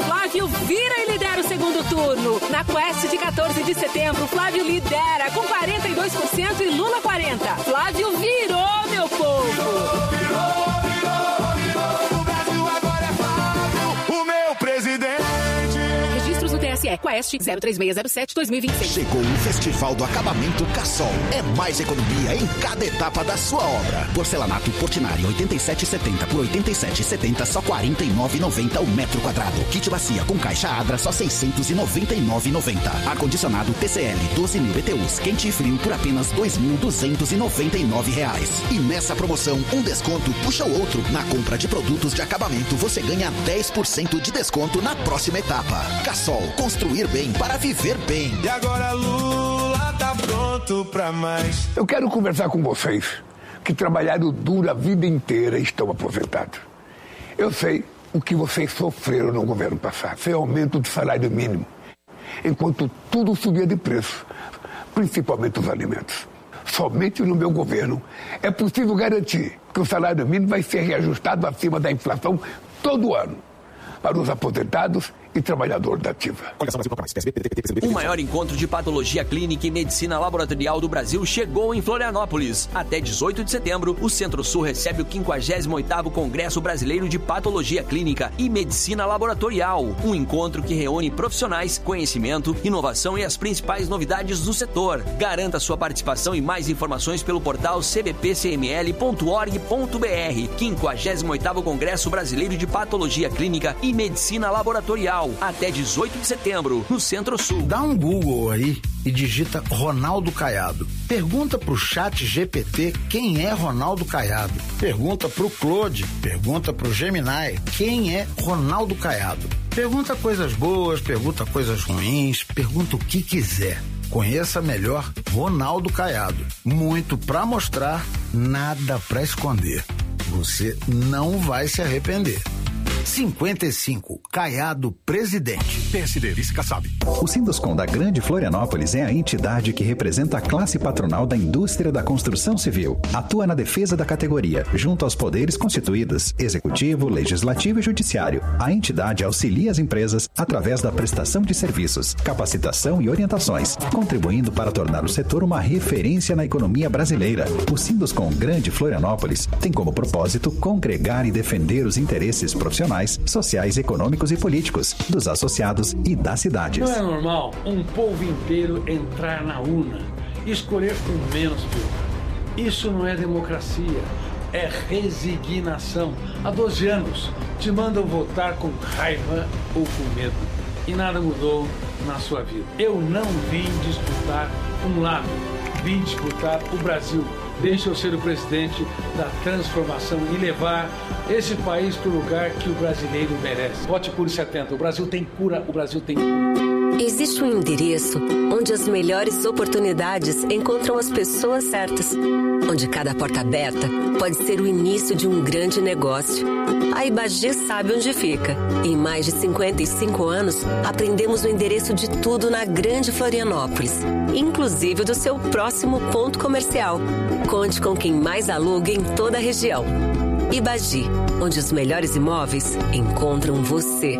Flávio vira e lidera o segundo turno. Na Quest de 14 de setembro, Flávio lidera com 42% e Lula 40%. Flávio virou, meu povo! Virou. O Brasil agora é Flávio, o meu presidente. Registros no TSE. Quest 03607-2026. Chegou o Festival do Acabamento Cassol. É mais economia em cada etapa da sua obra. Porcelanato Portinari 87,70 por 87,70, só R$ 49,90 o metro quadrado. Kit bacia com caixa Adra, só R$ 699,90. Ar-condicionado TCL 12.000 BTUs, quente e frio por apenas R$ 2.299. E nessa promoção, um desconto puxa o outro. Na compra de produtos de acabamento, você ganha 10% de desconto na próxima etapa. Cassol, construir bem para viver bem. E agora Lula tá pronto pra mais. Eu quero conversar com vocês que trabalharam duro a vida inteira e estão aposentados. Eu sei o que vocês sofreram no governo passado. Foi aumento do salário mínimo, enquanto tudo subia de preço, principalmente os alimentos. Somente no meu governo é possível garantir que o salário mínimo vai ser reajustado acima da inflação todo ano para os aposentados e trabalhadores da ativa. O maior encontro de patologia clínica e medicina laboratorial do Brasil chegou em Florianópolis. Até 18 de setembro, o Centro-Sul recebe o 58º Congresso Brasileiro de Patologia Clínica e Medicina Laboratorial. Um encontro que reúne profissionais, conhecimento, inovação e as principais novidades do setor. Garanta sua participação e mais informações pelo portal cbpcml.org.br. 58º Congresso Brasileiro de Patologia Clínica e Medicina Laboratorial. Até 18 de setembro, no Centro-Sul. Dá um Google aí e digita Ronaldo Caiado. Pergunta pro Chat GPT quem é Ronaldo Caiado. Pergunta pro Claude, pergunta pro Gemini quem é Ronaldo Caiado. Pergunta coisas boas, pergunta coisas ruins, pergunta o que quiser. Conheça melhor Ronaldo Caiado. Muito pra mostrar, nada pra esconder. Você não vai se arrepender. 55, Caiado Presidente. PSD, Vice Kassab. O Sinduscom da Grande Florianópolis é a entidade que representa a classe patronal da indústria da construção civil. Atua na defesa da categoria, junto aos poderes constituídos, executivo, legislativo e judiciário. A entidade auxilia as empresas através da prestação de serviços, capacitação e orientações, contribuindo para tornar o setor uma referência na economia brasileira. O Sinduscom Grande Florianópolis tem como propósito congregar e defender os interesses profissionais, sociais, econômicos e políticos dos associados e da cidade. Não é normal um povo inteiro entrar na urna e escolher o menos pior. Isso não é democracia, é resignação. Há 12 anos te mandam votar com raiva ou com medo e nada mudou na sua vida. Eu não vim disputar um lado, vim disputar o Brasil. Deixa eu ser o presidente da transformação e levar esse país para o lugar que o brasileiro merece. Vote por 70. O Brasil tem cura, o Brasil tem cura. Existe um endereço onde as melhores oportunidades encontram as pessoas certas. Onde cada porta aberta pode ser o início de um grande negócio. A Ibagi sabe onde fica. Em mais de 55 anos, aprendemos o endereço de tudo na Grande Florianópolis, inclusive do seu próximo ponto comercial. Conte com quem mais aluga em toda a região. Ibagi, onde os melhores imóveis encontram você.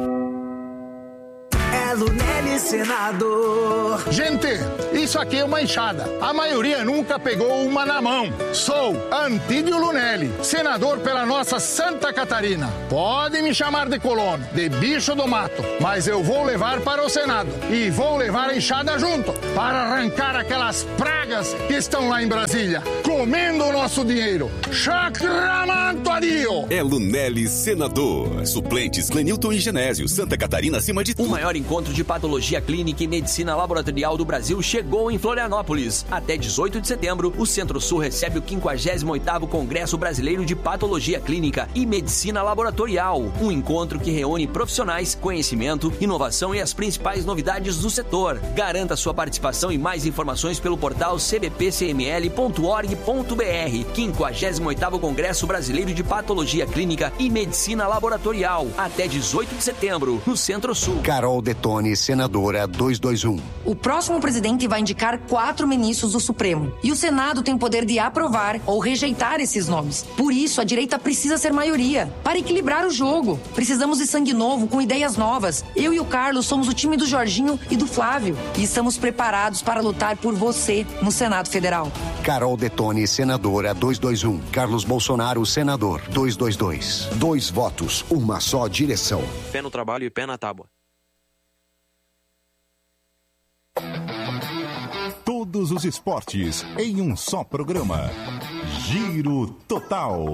Lunelli Senador. Gente, isso aqui é uma enxada. A maioria nunca pegou uma na mão. Sou Antídio Lunelli, senador pela nossa Santa Catarina. Podem me chamar de colono, de bicho do mato, mas eu vou levar para o Senado e vou levar a enxada junto para arrancar aquelas pragas que estão lá em Brasília, comendo o nosso dinheiro. Chacramanto adio! É Lunelli Senador. Suplentes Clenilton e Genésio, Santa Catarina acima de tudo. O maior encontro de patologia clínica e medicina laboratorial do Brasil chegou em Florianópolis. Até 18 de setembro, o Centro-Sul recebe o 58º Congresso Brasileiro de Patologia Clínica e Medicina Laboratorial. Um encontro que reúne profissionais, conhecimento, inovação e as principais novidades do setor. Garanta sua participação e mais informações pelo portal cbpcml.org.br. 58º Congresso Brasileiro de Patologia Clínica e Medicina Laboratorial. Até 18 de setembro, no Centro-Sul. Carol Detone. Detone, senadora 221. O próximo presidente vai indicar 4 ministros do Supremo. E o Senado tem o poder de aprovar ou rejeitar esses nomes. Por isso, a direita precisa ser maioria. Para equilibrar o jogo. Precisamos de sangue novo, com ideias novas. Eu e o Carlos somos o time do Jorginho e do Flávio. E estamos preparados para lutar por você no Senado Federal. Carol Detone, senadora 221. Carlos Bolsonaro, senador 222. 2 votos, uma só direção. Pé no trabalho e pé na tábua. Todos os esportes em um só programa. Giro Total.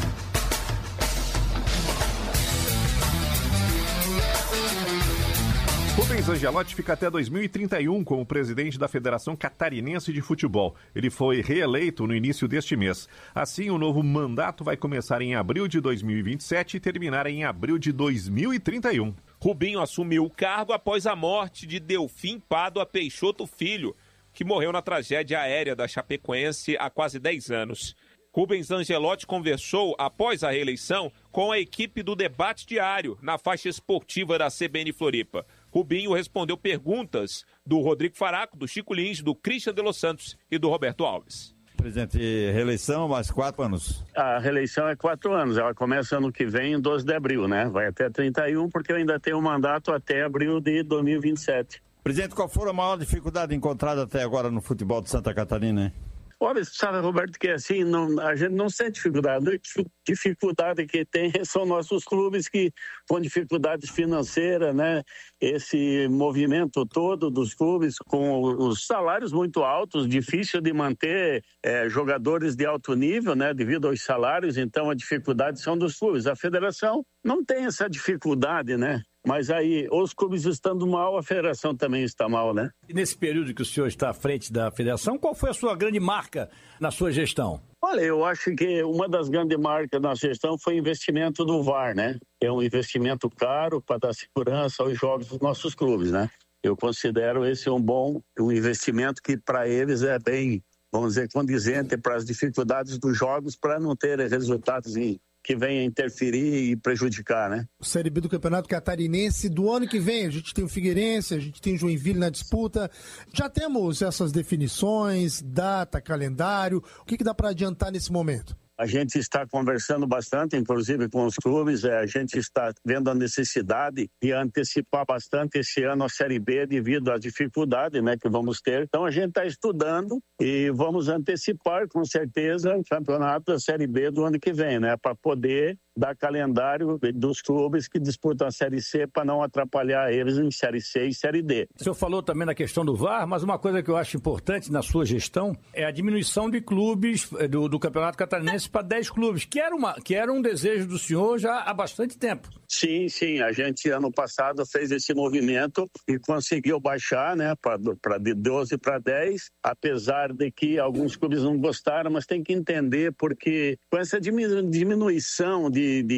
Rubens Angelotti fica até 2031 como presidente da Federação Catarinense de Futebol. Ele foi reeleito no início deste mês. Assim, o novo mandato vai começar em abril de 2027 e terminar em abril de 2031. Rubinho assumiu o cargo após a morte de Delfim Pádua Peixoto Filho, que morreu na tragédia aérea da Chapecoense há quase 10 anos. Rubens Angelotti conversou, após a reeleição, com a equipe do Debate Diário, na faixa esportiva da CBN Floripa. Rubinho respondeu perguntas do Rodrigo Faraco, do Chico Lins, do Christian de Los Santos e do Roberto Alves. Presidente, reeleição mais 4 anos? A reeleição é 4 anos, ela começa ano que vem, em 12 de abril, né? Vai até 31, porque eu ainda tenho um mandato até abril de 2027. Presidente, qual foi a maior dificuldade encontrada até agora no futebol de Santa Catarina, hein? Olha, sabe, Roberto, que assim, a gente não sente dificuldade. A dificuldade que tem são nossos clubes que com dificuldades financeiras, né? Esse movimento todo dos clubes com os salários muito altos, difícil de manter jogadores de alto nível, né? Devido aos salários, então a dificuldade são dos clubes. A federação não tem essa dificuldade, né? Mas aí, os clubes estando mal, a federação também está mal, né? E nesse período que o senhor está à frente da federação, qual foi a sua grande marca na sua gestão? Olha, eu acho que uma das grandes marcas na gestão foi o investimento do VAR, né? É um investimento caro para dar segurança aos jogos dos nossos clubes, né? Eu considero esse um investimento que para eles é bem, vamos dizer, condizente para as dificuldades dos jogos, para não ter resultados que venha interferir e prejudicar, né? Série B do Campeonato Catarinense do ano que vem, a gente tem o Figueirense, a gente tem o Joinville na disputa. Já temos essas definições, data, calendário. O que dá para adiantar nesse momento? A gente está conversando bastante, inclusive com os clubes, a gente está vendo a necessidade de antecipar bastante esse ano a Série B devido à dificuldade, né, que vamos ter. Então a gente está estudando e vamos antecipar com certeza o campeonato da Série B do ano que vem, né, para poder dar calendário dos clubes que disputam a Série C para não atrapalhar eles em Série C e Série D. O senhor falou também na questão do VAR, mas uma coisa que eu acho importante na sua gestão é a diminuição de clubes do Campeonato Catarinense para 10 clubes, que era um desejo do senhor já há bastante tempo. Sim, a gente ano passado fez esse movimento e conseguiu baixar, né, de 12 para 10, apesar de que alguns clubes não gostaram, mas tem que entender porque com essa diminuição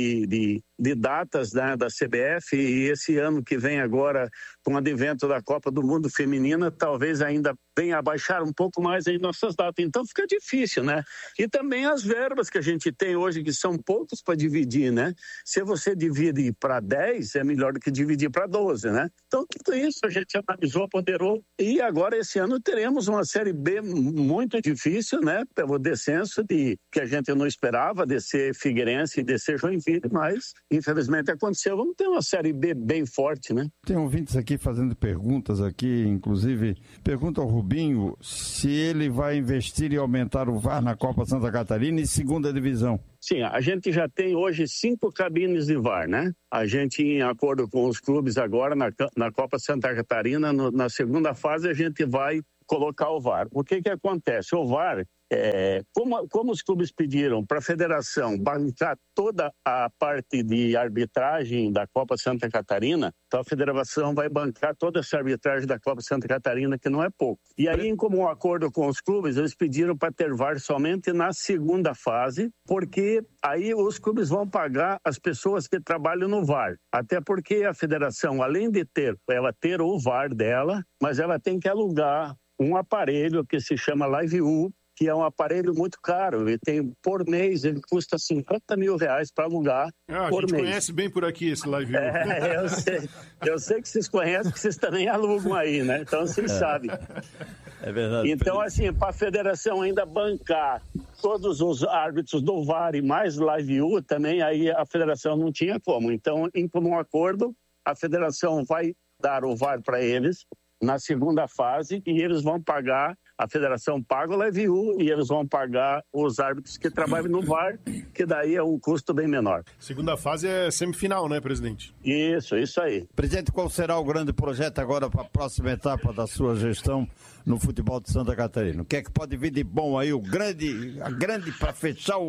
de datas, né, da CBF e esse ano que vem agora com o advento da Copa do Mundo Feminina, talvez ainda venha a baixar um pouco mais aí nossas datas. Então fica difícil, né? E também as verbas que a gente tem hoje, que são poucos para dividir, né? Se você divide para 10, é melhor do que dividir para 12, né? Então tudo isso a gente analisou, ponderou e agora esse ano teremos uma Série B muito difícil, né? Pelo descenso que a gente não esperava, descer Figueirense e descer Joinville, mas infelizmente aconteceu. Vamos ter uma Série B bem forte, né? Tem ouvintes aqui fazendo perguntas aqui, inclusive pergunta ao Rubinho se ele vai investir e aumentar o VAR na Copa Santa Catarina e segunda divisão. Sim, a gente já tem hoje 5 cabines de VAR, né? A gente, em acordo com os clubes agora, na Copa Santa Catarina, na segunda fase, a gente vai colocar o VAR. O que acontece? O VAR, como os clubes pediram para a federação bancar toda a parte de arbitragem da Copa Santa Catarina, então a federação vai bancar toda essa arbitragem da Copa Santa Catarina, que não é pouco. E aí, em comum acordo com os clubes, eles pediram para ter VAR somente na segunda fase, porque aí os clubes vão pagar as pessoas que trabalham no VAR. Até porque a federação, além de ela ter o VAR dela, mas ela tem que alugar um aparelho que se chama Live-U, que é um aparelho muito caro. E tem, por mês, ele custa R$50 mil para alugar por mês. A gente conhece bem por aqui esse Live U. Eu sei que vocês conhecem, porque vocês também alugam aí, né? Então vocês sabem. É verdade. Então, assim, para a federação ainda bancar todos os árbitros do VAR e mais Live U, também aí a federação não tinha como. Então, em comum acordo, a federação vai dar o VAR para eles na segunda fase e eles vão pagar, a federação paga o Live U e eles vão pagar os árbitros que trabalham no VAR, que daí é um custo bem menor. Segunda fase é semifinal, né, presidente? Isso aí. Presidente, qual será o grande projeto agora para a próxima etapa da sua gestão no futebol de Santa Catarina? O que é que pode vir de bom aí, a grande para fechar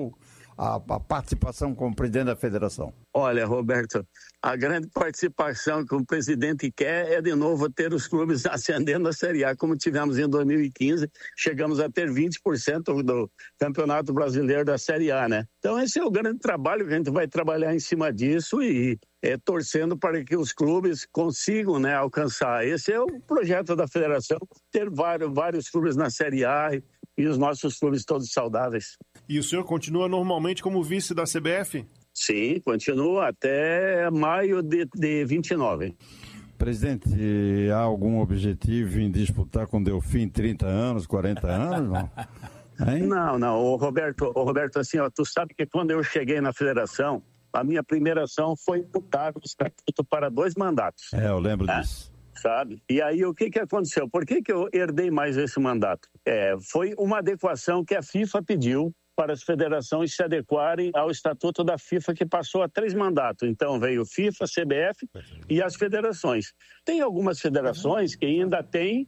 a participação como presidente da federação? Olha, Roberto, a grande participação que o presidente quer é de novo ter os clubes ascendendo a Série A, como tivemos em 2015, chegamos a ter 20% do Campeonato Brasileiro da Série A, né? Então esse é o grande trabalho que a gente vai trabalhar em cima disso e torcendo para que os clubes consigam, né, alcançar. Esse é o projeto da federação, ter vários clubes na Série A e os nossos clubes todos saudáveis. E o senhor continua normalmente como vice da CBF? Sim, continua até maio de 29. Presidente, há algum objetivo em disputar com Delfim 30 anos, 40 anos, não? Hein? Não. Ô, Roberto, assim, ó, tu sabe que quando eu cheguei na federação, a minha primeira ação foi mudar o estatuto para 2 mandatos. Eu lembro disso. Sabe? E aí o que aconteceu? Por que eu herdei mais esse mandato? Foi uma adequação que a FIFA pediu para as federações se adequarem ao estatuto da FIFA, que passou a 3 mandatos. Então veio FIFA, CBF e as federações. Tem algumas federações que ainda têm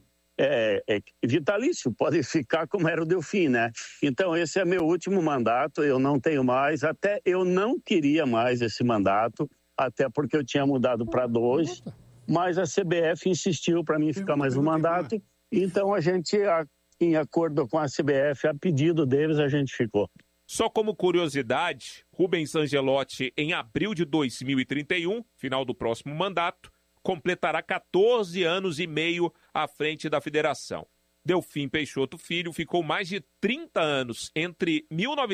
vitalício, pode ficar como era o Delfim, né? Então esse é meu último mandato, eu não tenho mais, até eu não queria mais esse mandato, até porque eu tinha mudado para 2, mas a CBF insistiu para mim ficar mais um mandato, então a gente, em acordo com a CBF, a pedido deles, a gente ficou. Só como curiosidade, Rubens Angelotti, em abril de 2031, final do próximo mandato, completará 14 anos e meio à frente da federação. Delfim Peixoto Filho ficou mais de 30 anos, entre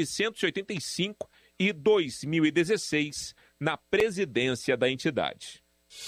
1985 e 2016, na presidência da entidade.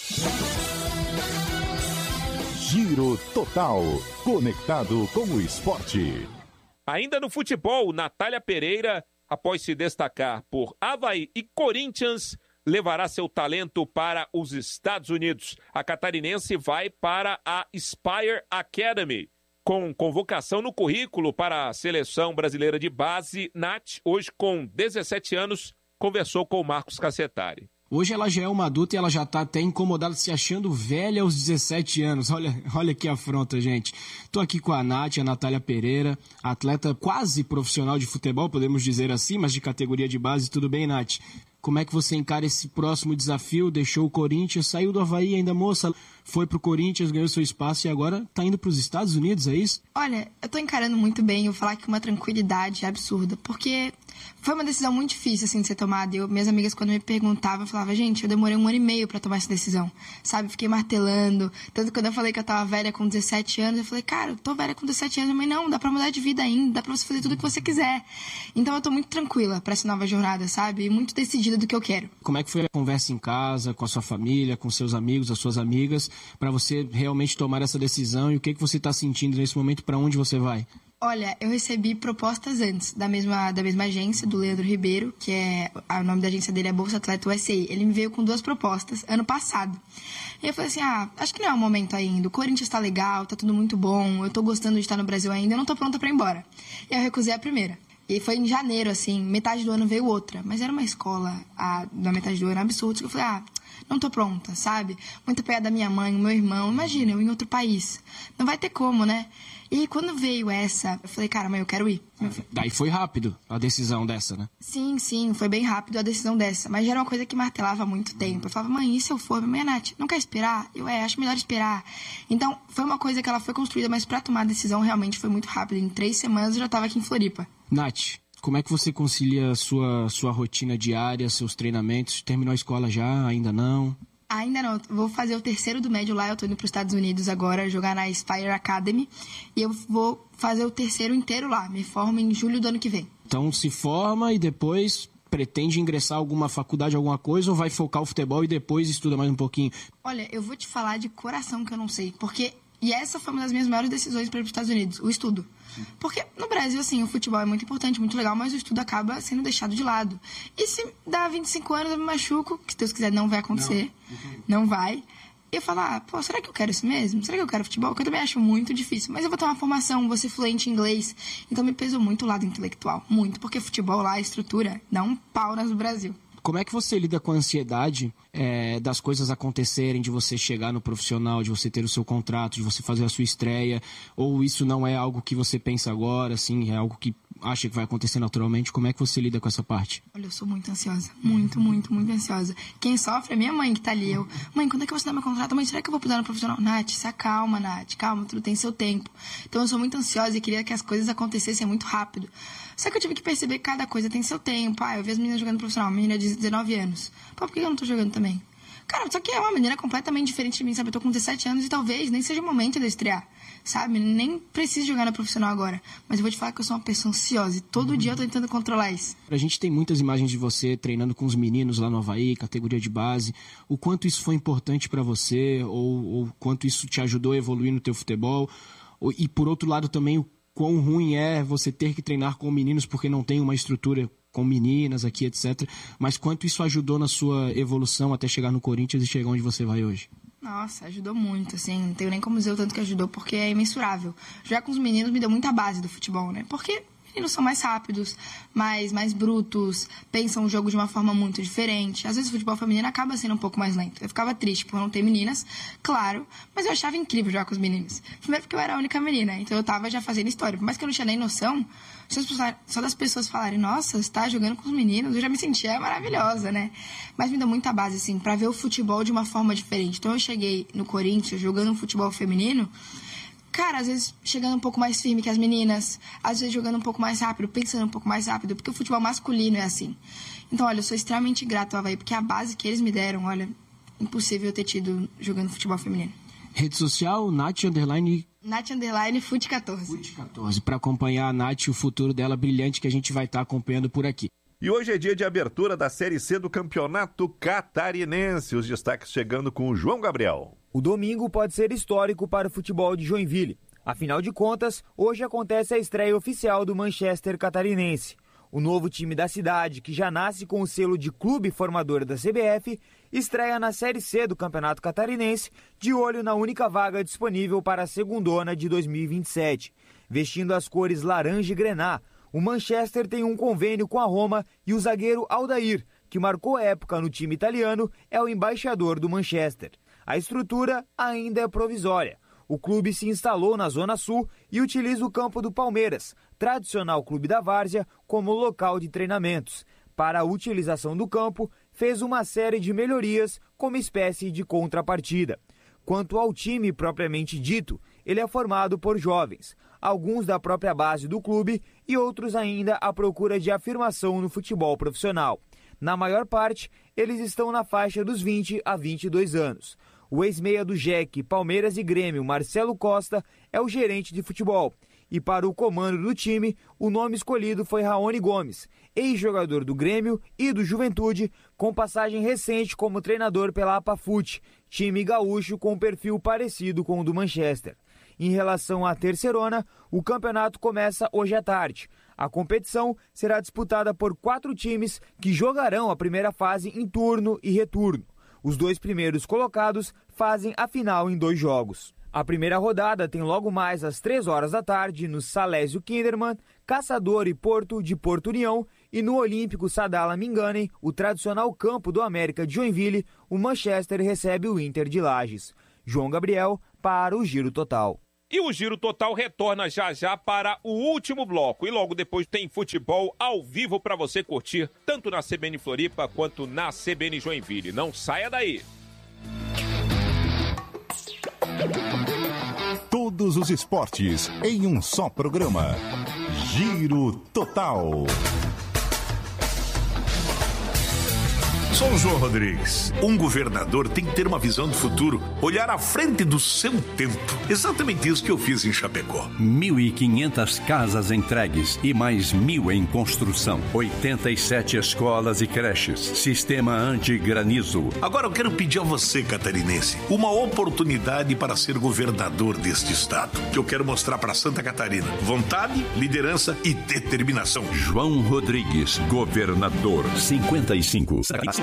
Giro Total, conectado com o esporte. Ainda no futebol, Natália Pereira, após se destacar por Avaí e Corinthians, levará seu talento para os Estados Unidos. A catarinense vai para a Spire Academy. Com convocação no currículo para a Seleção Brasileira de Base, Nath, hoje com 17 anos, conversou com o Marcos Cassetari. Hoje ela já é uma adulta e ela já tá até incomodada, se achando velha aos 17 anos. Olha que afronta, gente. Tô aqui com a Nath, a Natália Pereira, atleta quase profissional de futebol, podemos dizer assim, mas de categoria de base. Tudo bem, Nath? Como é que você encara esse próximo desafio? Deixou o Corinthians, saiu do Avaí ainda moça, foi pro Corinthians, ganhou seu espaço e agora tá indo pros Estados Unidos, é isso? Olha, eu tô encarando muito bem, eu vou falar que uma tranquilidade absurda, porque foi uma decisão muito difícil, assim, de ser tomada. Minhas amigas, quando me perguntavam, eu falava, gente, eu demorei 1 ano e meio pra tomar essa decisão, sabe? Fiquei martelando, tanto que quando eu falei que eu tava velha com 17 anos, eu falei, cara, eu tô velha com 17 anos, mas não, dá pra mudar de vida ainda, dá pra você fazer tudo o que você quiser. Então eu tô muito tranquila pra essa nova jornada, sabe? E muito decidida do que eu quero. Como é que foi a conversa em casa, com a sua família, com seus amigos, as suas amigas, pra você realmente tomar essa decisão e o que você tá sentindo nesse momento, pra onde você vai? Olha, eu recebi propostas antes da mesma agência, do Leandro Ribeiro, que o nome da agência dele é Bolsa Atleta USA. Ele me veio com 2 propostas ano passado. E eu falei assim, acho que não é o momento ainda. O Corinthians tá legal, tá tudo muito bom, eu tô gostando de estar no Brasil ainda, eu não tô pronta pra ir embora. E eu recusei a primeira. E foi em janeiro, assim, metade do ano veio outra. Mas era uma escola, na metade do ano, absurdo. Que eu falei, não tô pronta, sabe? Muito perto da minha mãe, o meu irmão. Imagina, eu em outro país. Não vai ter como, né? E quando veio essa, eu falei, cara, mas eu quero ir. Daí foi rápido a decisão dessa, né? Sim, foi bem rápido a decisão dessa. Mas já era uma coisa que martelava há muito tempo. Eu falava, mãe, e se eu for? Minha Nath, não quer esperar? Eu, acho melhor esperar. Então, foi uma coisa que ela foi construída, mas pra tomar a decisão realmente foi muito rápido. Em 3 semanas eu já tava aqui em Floripa. Nath, como é que você concilia a sua rotina diária, seus treinamentos? Terminou a escola já? Ainda não? Ainda não, vou fazer o terceiro do médio lá, eu tô indo para os Estados Unidos agora, jogar na Spire Academy, e eu vou fazer o terceiro inteiro lá, me formo em julho do ano que vem. Então se forma e depois pretende ingressar em alguma faculdade, alguma coisa, ou vai focar o futebol e depois estuda mais um pouquinho? Olha, eu vou te falar de coração que eu não sei, porque... E essa foi uma das minhas maiores decisões para ir para os Estados Unidos, o estudo. Porque no Brasil, assim, o futebol é muito importante, muito legal, mas o estudo acaba sendo deixado de lado. E se dá 25 anos eu me machuco, que se Deus quiser não vai acontecer, não vai. E eu falo, será que eu quero isso mesmo? Será que eu quero futebol? Que eu também acho muito difícil. Mas eu vou ter uma formação, vou ser fluente em inglês. Então me pesou muito o lado intelectual, muito. Porque futebol lá, a estrutura, dá um pau no Brasil. Como é que você lida com a ansiedade das coisas acontecerem, de você chegar no profissional, de você ter o seu contrato, de você fazer a sua estreia? Ou isso não é algo que você pensa agora, assim, é algo que acha que vai acontecer naturalmente? Como é que você lida com essa parte? Olha, eu sou muito ansiosa. Muito, muito, muito ansiosa. Quem sofre é minha mãe que tá ali. Mãe, quando é que eu vou assinar meu contrato? Mãe, será que eu vou puder no profissional? Nath, se acalma, Nath. Calma, tudo tem seu tempo. Então eu sou muito ansiosa e queria que as coisas acontecessem muito rápido. Só que eu tive que perceber que cada coisa tem seu tempo. Eu vi as meninas jogando profissional, menina de 19 anos. Por que eu não tô jogando também? Cara, só que é uma menina completamente diferente de mim, sabe? Eu tô com 17 anos e talvez nem seja o momento de eu estrear, sabe? Nem preciso jogar na profissional agora. Mas eu vou te falar que eu sou uma pessoa ansiosa e todo dia eu tô tentando controlar isso. A gente tem muitas imagens de você treinando com os meninos lá no Avaí, categoria de base. O quanto isso foi importante pra você ou quanto isso te ajudou a evoluir no teu futebol? E por outro lado também, o quão ruim é você ter que treinar com meninos porque não tem uma estrutura com meninas aqui, etc. Mas quanto isso ajudou na sua evolução até chegar no Corinthians e chegar onde você vai hoje? Nossa, ajudou muito, assim, não tenho nem como dizer o tanto que ajudou, porque é imensurável. Jogar com os meninos me deu muita base do futebol, né? Porque meninos são mais rápidos, mais brutos, pensam o jogo de uma forma muito diferente. Às vezes o futebol feminino acaba sendo um pouco mais lento. Eu ficava triste por não ter meninas, claro, mas eu achava incrível jogar com os meninos. Primeiro porque eu era a única menina, então eu tava já fazendo história. Por mais que eu não tinha nem noção, só das pessoas falarem, nossa, você tá jogando com os meninos, eu já me sentia maravilhosa, né? Mas me deu muita base, assim, pra ver o futebol de uma forma diferente. Então eu cheguei no Corinthians jogando um futebol feminino, cara, às vezes chegando um pouco mais firme que as meninas, às vezes jogando um pouco mais rápido, pensando um pouco mais rápido, porque o futebol masculino é assim. Então, olha, eu sou extremamente grato ao Avaí, porque a base que eles me deram, olha, impossível eu ter tido jogando futebol feminino. Rede social, Nath_Fut14. Fut14. Para acompanhar a Nath e o futuro dela brilhante que a gente vai estar acompanhando por aqui. E hoje é dia de abertura da Série C do Campeonato Catarinense. Os destaques chegando com o João Gabriel. O domingo pode ser histórico para o futebol de Joinville. Afinal de contas, hoje acontece a estreia oficial do Manchester Catarinense. O novo time da cidade, que já nasce com o selo de clube formador da CBF, estreia na Série C do Campeonato Catarinense, de olho na única vaga disponível para a segundona de 2027. Vestindo as cores laranja e grená, o Manchester tem um convênio com a Roma e o zagueiro Aldair, que marcou época no time italiano, é o embaixador do Manchester. A estrutura ainda é provisória. O clube se instalou na Zona Sul e utiliza o campo do Palmeiras, tradicional clube da Várzea, como local de treinamentos. Para a utilização do campo, fez uma série de melhorias como espécie de contrapartida. Quanto ao time propriamente dito, ele é formado por jovens, alguns da própria base do clube e outros ainda à procura de afirmação no futebol profissional. Na maior parte, eles estão na faixa dos 20 a 22 anos. O ex-meia do JEC, Palmeiras e Grêmio, Marcelo Costa, é o gerente de futebol. E para o comando do time, o nome escolhido foi Raoni Gomes, ex-jogador do Grêmio e do Juventude, com passagem recente como treinador pela APAFUT, time gaúcho com perfil parecido com o do Manchester. Em relação à terceirona, o campeonato começa hoje à tarde. A competição será disputada por 4 times que jogarão a primeira fase em turno e retorno. Os 2 primeiros colocados fazem a final em 2 jogos. A primeira rodada tem logo mais às 3 horas da tarde no Salésio Kinderman, Caçador e Porto de Porto União, e no Olímpico Sadala Minganem, o tradicional campo do América de Joinville, o Manchester recebe o Inter de Lages. João Gabriel para o Giro Total. E o Giro Total retorna já já para o último bloco. E logo depois tem futebol ao vivo para você curtir, tanto na CBN Floripa quanto na CBN Joinville. Não saia daí! Todos os esportes em um só programa. Giro Total. Sou o João Rodrigues. Um governador tem que ter uma visão do futuro, olhar à frente do seu tempo. Exatamente isso que eu fiz em Chapecó. 1.500 casas entregues e mais 1.000 em construção. 87 escolas e creches. Sistema anti-granizo. Agora eu quero pedir a você, catarinense, uma oportunidade para ser governador deste estado. Que eu quero mostrar para Santa Catarina. Vontade, liderança e determinação. João Rodrigues, governador. 55.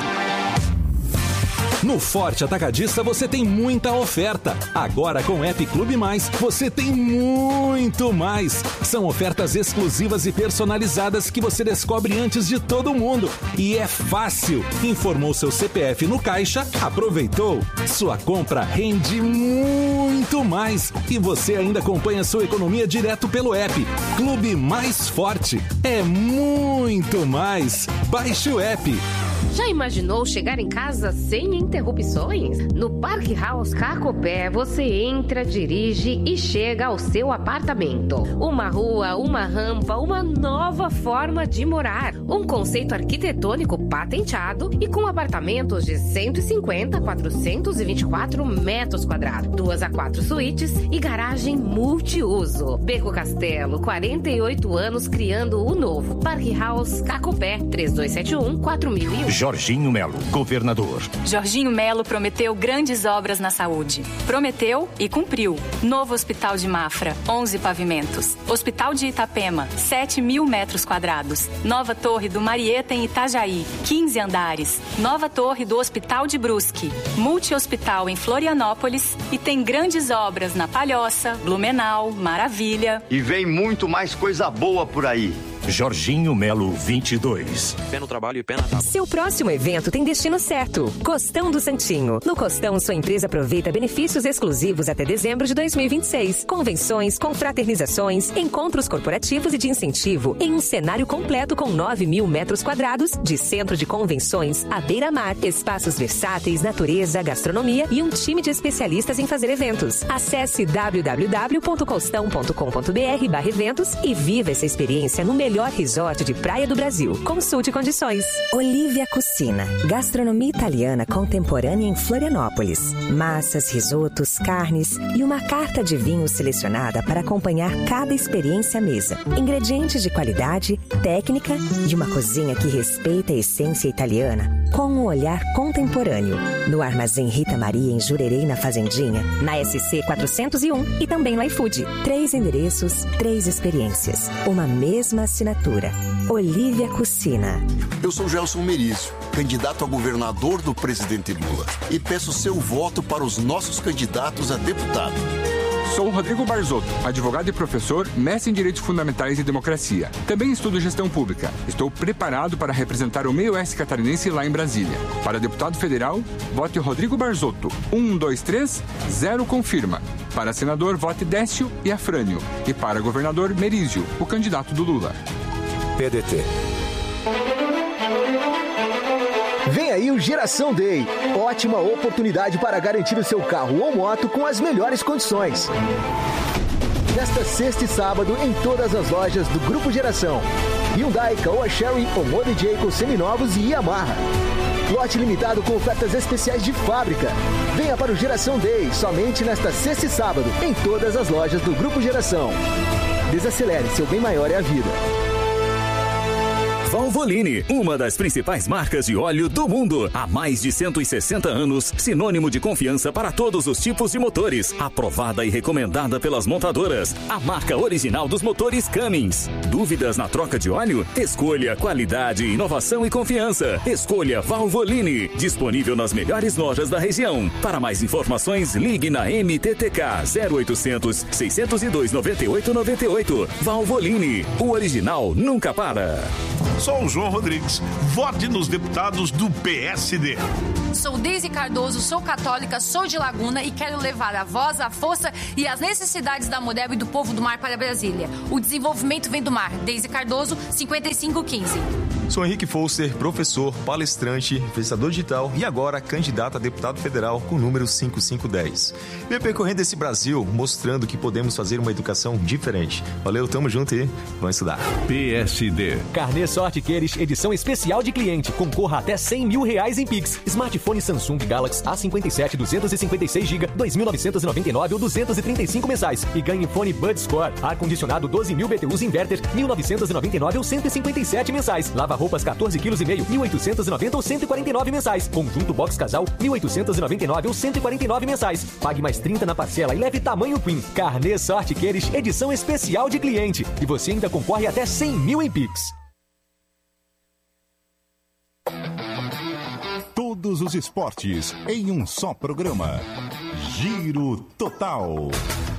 No Forte Atacadista você tem muita oferta. Agora com o App Clube Mais, você tem muito mais. São ofertas exclusivas e personalizadas que você descobre antes de todo mundo. E é fácil. Informou seu CPF no caixa, aproveitou. Sua compra rende muito mais. E você ainda acompanha sua economia direto pelo app. Clube Mais Forte. É muito mais. Baixe o app. Já imaginou chegar em casa sem interrupções? No Park House Cacopé, você entra, dirige e chega ao seu apartamento. Uma rua, uma rampa, uma nova forma de morar. Um conceito arquitetônico patenteado e com apartamentos de 150 a 424 metros quadrados. 2 a 4 suítes e garagem multiuso. Beco Castelo, 48 anos criando o novo. Park House Cacopé, 3271-4001. Jorginho Melo, governador. Jorginho Melo prometeu grandes obras na saúde. Prometeu e cumpriu. Novo Hospital de Mafra, 11 pavimentos. Hospital de Itapema, 7.000 metros quadrados. Nova Torre do Marieta em Itajaí, 15 andares. Nova Torre do Hospital de Brusque. Multi-hospital em Florianópolis. E tem grandes obras na Palhoça, Blumenau, Maravilha. E vem muito mais coisa boa por aí. Jorginho Melo 22. Pé no trabalho e pé na tábua. Seu próximo evento tem destino certo. Costão do Santinho. No Costão, sua empresa aproveita benefícios exclusivos até dezembro de 2026. Convenções, confraternizações, encontros corporativos e de incentivo em um cenário completo com 9.000 metros quadrados de centro de convenções à beira-mar, espaços versáteis, natureza, gastronomia e um time de especialistas em fazer eventos. Acesse www.costão.com.br/eventos e viva essa experiência no melhor resort de praia do Brasil. Consulte condições. Olivia Cucina. Gastronomia italiana contemporânea em Florianópolis. Massas, risotos, carnes e uma carta de vinhos selecionada para acompanhar cada experiência à mesa. Ingredientes de qualidade, técnica e uma cozinha que respeita a essência italiana com um olhar contemporâneo. No Armazém Rita Maria, em Jurerê, na Fazendinha, na SC 401 e também no iFood. 3 endereços, 3 experiências. Uma mesma assinatura. Olivia Cucina. Eu sou Gelson Merizio, candidato a governador do presidente Lula, e peço seu voto para os nossos candidatos a deputado. Sou Rodrigo Barzotto, advogado e professor, mestre em Direitos Fundamentais e Democracia. Também estudo Gestão Pública. Estou preparado para representar o meio-oeste catarinense lá em Brasília. Para deputado federal, vote Rodrigo Barzotto. 123 0 confirma. Para senador, vote Décio e Afrânio. E para governador, Merizio, o candidato do Lula. PDT. Vem aí o Geração Day. Ótima oportunidade para garantir o seu carro ou moto com as melhores condições. Nesta sexta e sábado, em todas as lojas do Grupo Geração. Hyundai, Caoa Chery, Omode Jayco seminovos e Yamaha. Lote limitado com ofertas especiais de fábrica. Venha para o Geração Day, somente nesta sexta e sábado, em todas as lojas do Grupo Geração. Desacelere, seu bem maior é a vida. Valvoline, uma das principais marcas de óleo do mundo. Há mais de 160 anos, sinônimo de confiança para todos os tipos de motores. Aprovada e recomendada pelas montadoras. A marca original dos motores Cummins. Dúvidas na troca de óleo? Escolha qualidade, inovação e confiança. Escolha Valvoline. Disponível nas melhores lojas da região. Para mais informações, ligue na MTTK 0800 602 9898. Valvoline, o original nunca para. Sou o João Rodrigues. Vote nos deputados do PSD. Sou Deise Cardoso, sou católica, sou de Laguna e quero levar a voz, a força e as necessidades da mulher e do povo do mar para Brasília. O desenvolvimento vem do mar. Deise Cardoso, 5515. Sou Henrique Foster, professor, palestrante, influenciador digital e agora candidato a deputado federal com o número 5510. Venho percorrendo esse Brasil mostrando que podemos fazer uma educação diferente. Valeu, tamo junto e vamos estudar. PSD. Carnê Sorte Queires, edição especial de cliente. Concorra até R$100 mil em Pix. Smartphone Samsung Galaxy A57 256GB, 2.999 ou 235 mensais. E ganhe fone Bud Score. Ar-condicionado 12.000 BTUs Inverter, 1.999 ou 157 mensais. Lava roupas 14,5 kg, 1.890 ou 149 mensais. Conjunto Box Casal, 1.899 ou 149 mensais. Pague mais 30 na parcela e leve tamanho Queen. Carnê Sorte Queires, edição especial de cliente. E você ainda concorre até R$100 mil em Pix. Todos os esportes em um só programa. Giro Total.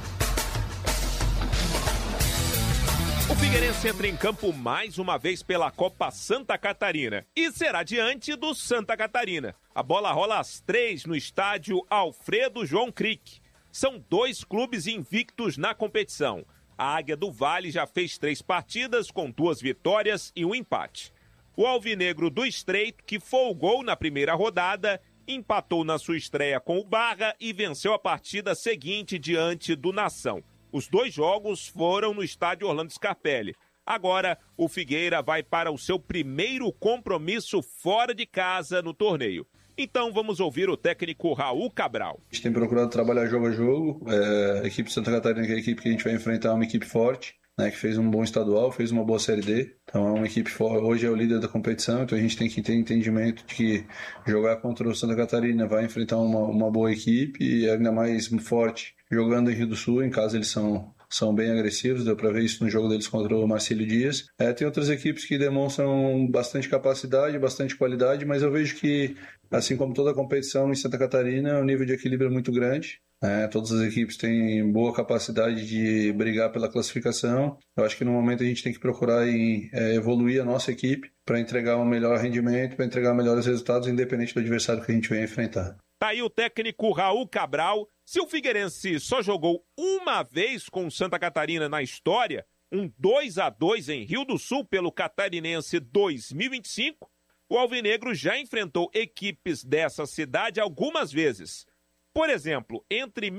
O Figueirense entra em campo mais uma vez pela Copa Santa Catarina e será diante do Santa Catarina. A bola rola às 3 no estádio Alfredo João Crick. São 2 clubes invictos na competição. A Águia do Vale já fez 3 partidas com 2 vitórias e 1 empate. O Alvinegro do Estreito, que folgou na primeira rodada, empatou na sua estreia com o Barra e venceu a partida seguinte diante do Nação. Os 2 jogos foram no estádio Orlando Scarpelli. Agora, o Figueira vai para o seu primeiro compromisso fora de casa no torneio. Então, vamos ouvir o técnico Raul Cabral. A gente tem procurado trabalhar jogo a jogo. A equipe de Santa Catarina, que é a equipe que a gente vai enfrentar, é uma equipe forte, né, que fez um bom estadual, fez uma boa Série D. Então é uma equipe forte. Hoje é o líder da competição, então a gente tem que ter entendimento de que jogar contra o Santa Catarina vai enfrentar uma boa equipe e ainda mais forte jogando em Rio do Sul. Em casa eles são bem agressivos, deu para ver isso no jogo deles contra o Marcílio Dias. Tem outras equipes que demonstram bastante capacidade, bastante qualidade, mas eu vejo que, assim como toda a competição em Santa Catarina, o nível de equilíbrio é muito grande. Todas as equipes têm boa capacidade de brigar pela classificação. Eu acho que no momento a gente tem que procurar evoluir a nossa equipe para entregar um melhor rendimento, para entregar melhores resultados, independente do adversário que a gente venha enfrentar. Tá aí o técnico Raul Cabral. Se o Figueirense só jogou uma vez com o Santa Catarina na história, um 2-2 em Rio do Sul pelo Catarinense 2025, o Alvinegro já enfrentou equipes dessa cidade algumas vezes. Por exemplo, entre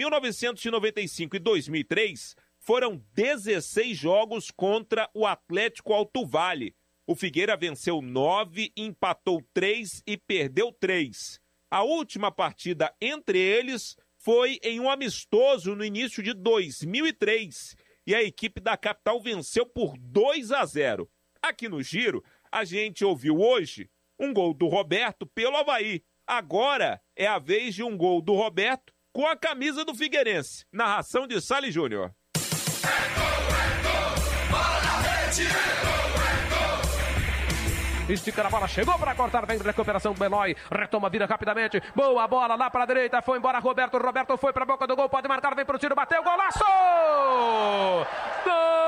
1995 e 2003, foram 16 jogos contra o Atlético Alto Vale. O Figueira venceu 9, empatou 3 e perdeu 3. A última partida entre eles foi em um amistoso no início de 2003 e a equipe da capital venceu por 2-0. Aqui no Giro, a gente ouviu hoje um gol do Roberto pelo Avaí. Agora é a vez de um gol do Roberto com a camisa do Figueirense. Narração de Salles Júnior. Estica a bola, chegou para cortar, vem recuperação do Beloy, retoma, vira rapidamente, boa bola lá para a direita, foi embora Roberto foi para a boca do gol, pode marcar, vem para o tiro, bateu, golaço! Gol!